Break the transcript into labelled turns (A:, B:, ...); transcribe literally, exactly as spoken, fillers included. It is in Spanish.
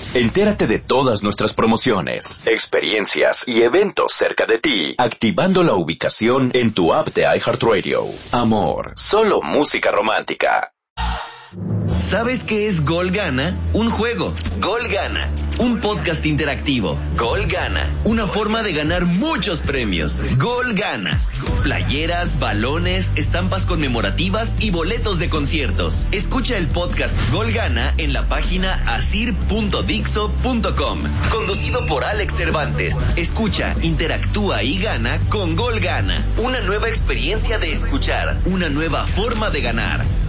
A: Entérate de todas nuestras promociones, experiencias y eventos cerca de ti, activando la ubicación en tu app de iHeartRadio. Amor, solo música romántica.
B: ¿Sabes qué es Gol Gana? Un juego. Gol Gana. Un podcast interactivo. Gol Gana. Una forma de ganar muchos premios. Gol Gana. Playeras, balones, estampas conmemorativas y boletos de conciertos. Escucha el podcast Gol Gana en la página asir punto dixo punto com. Conducido por Alex Cervantes. Escucha, interactúa y gana con Gol Gana. Una nueva experiencia de escuchar. Una nueva forma de ganar.